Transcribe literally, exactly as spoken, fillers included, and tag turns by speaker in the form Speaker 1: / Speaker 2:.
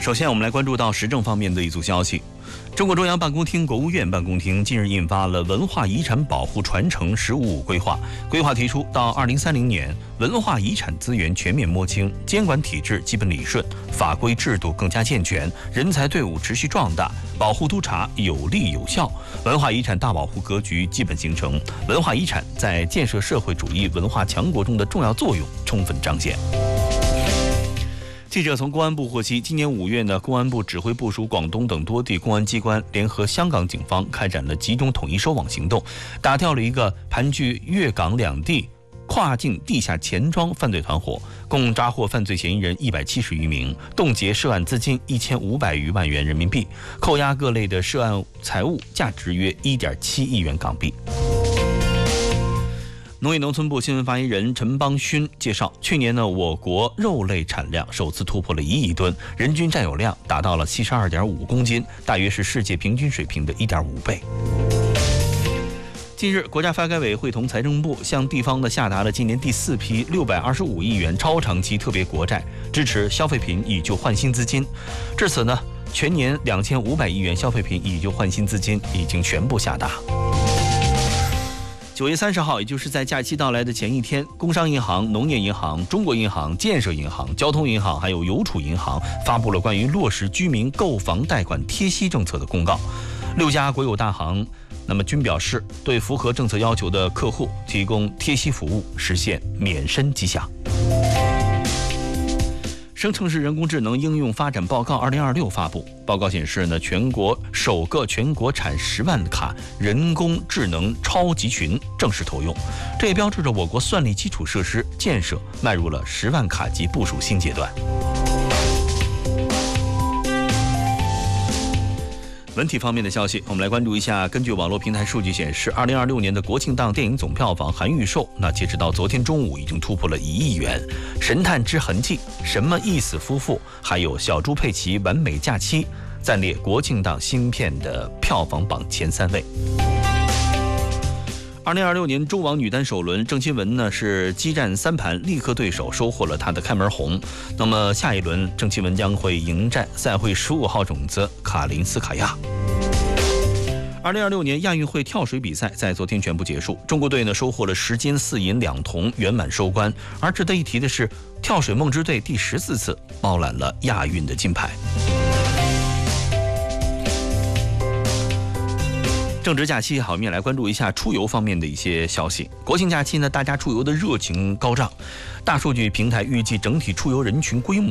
Speaker 1: 首先，我们来关注到时政方面的一组消息。中国中央办公厅、国务院办公厅近日印发了文化遗产保护传承“十五五”规划。规划提出，到二零三零年，文化遗产资源全面摸清，监管体制基本理顺，法规制度更加健全，人才队伍持续壮大，保护督查有力有效，文化遗产大保护格局基本形成，文化遗产在建设社会主义文化强国中的重要作用充分彰显。记者从公安部获悉，今年五月呢，公安部指挥部署广东等多地公安机关联合香港警方开展了集中统一收网行动，打掉了一个盘踞粤港两地跨境地下钱庄犯罪团伙，共抓获犯罪嫌疑人一百七十余名，冻结涉案资金一千五百余万元人民币，扣押各类的涉案财物价值约一点七亿元港币。农业农村部新闻发言人陈邦勋介绍，去年呢，我国肉类产量首次突破了一亿吨，人均占有量达到了七十二点五公斤，大约是世界平均水平的一点五倍。近日，国家发改委会同财政部向地方呢下达了今年第四批六百二十五亿元超长期特别国债，支持消费品以旧换新资金。至此呢，全年两千五百亿元消费品以旧换新资金已经全部下达。九月三十号，也就是在假期到来的前一天，工商银行、农业银行、中国银行、建设银行、交通银行还有邮储银行发布了关于落实居民购房贷款贴息政策的公告。六家国有大行那么均表示，对符合政策要求的客户提供贴息服务，实现免申即享。生成式人工智能应用发展报告二零二六发布，报告显示呢，全国首个全国产十万卡人工智能超级群正式投用，这也标志着我国算力基础设施建设迈入了十万卡级部署新阶段。文体方面的消息，我们来关注一下。根据网络平台数据显示，二零二六年的国庆档电影总票房含预售，那截止到昨天中午已经突破了一亿元。《神探之痕迹》、什么意思夫妇，还有小猪佩奇完美假期暂列国庆档新片的票房榜前三位。二零二六年中网女单首轮，郑钦文呢是激战三盘，力克对手，收获了她的开门红。那么下一轮，郑钦文将会迎战赛会十五号种子卡林斯卡娅。二零二六年亚运会跳水比赛在昨天全部结束，中国队呢收获了十金四银两铜，圆满收官。而值得一提的是，跳水梦之队第十四次包揽了亚运的金牌。正值假期，好，我们也来关注一下出游方面的一些消息。国庆假期呢，大家出游的热情高涨，大数据平台预计整体出游人群规模